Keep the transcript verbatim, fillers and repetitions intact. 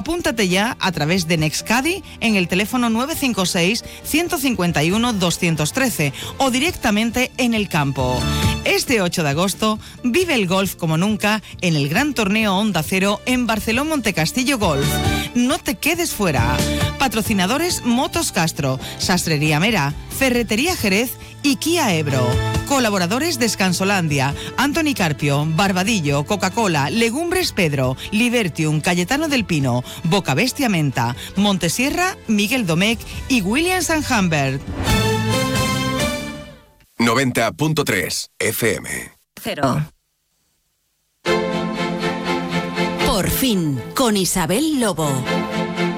Apúntate ya a través de Nexcadi en el teléfono nueve cinco seis, uno cinco uno, dos uno tres o directamente en el campo. Este ocho de agosto vive el golf como nunca en el gran torneo Onda Cero en Barceló Montecastillo Golf. No te quedes fuera. Patrocinadores Motos Castro, Sastrería Mera, Ferretería Jerez y Kia Ebro. Colaboradores Descansolandia, Anthony Carpio, Barbadillo, Coca-Cola, Legumbres Pedro, Libertium, Cayetano del Pino, Bocabestia Menta, Montesierra, Miguel Domecq y Williams and Humbert. noventa punto tres F M. Cero. Por fin, con Isabel Lobo.